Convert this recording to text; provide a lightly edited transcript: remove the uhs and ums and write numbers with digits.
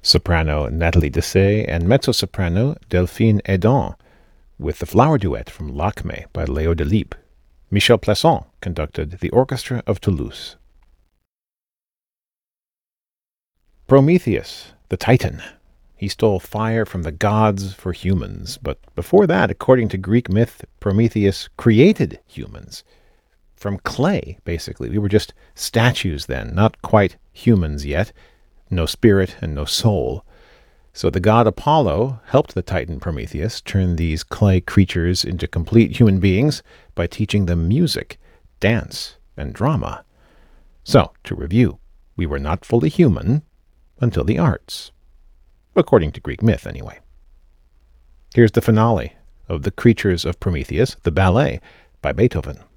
soprano Nathalie Dessay, and mezzo-soprano Delphine Edon, with the flower duet from Lakme by Léo Delibes. Michel Plasson conducted the Orchestra of Toulouse. Prometheus, the Titan. He stole fire from the gods for humans, but before that, according to Greek myth, Prometheus created humans. From clay, basically. We were just statues then, not quite humans yet. No spirit and no soul. So the god Apollo helped the Titan Prometheus turn these clay creatures into complete human beings by teaching them music, dance, and drama. So, to review, we were not fully human until the arts. According to Greek myth, anyway. Here's the finale of The Creatures of Prometheus, the ballet, by Beethoven.